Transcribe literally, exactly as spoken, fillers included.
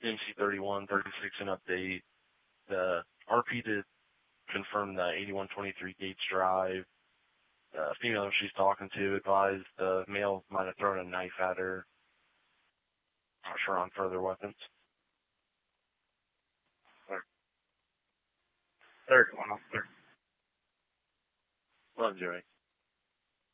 M C thirty-one, thirty-six an update. The R P did confirm the eighty-one twenty-three Gates Drive. The female she's talking to advised the male might have thrown a knife at her. Not sure on further weapons. Third one, officer. Love, Joey.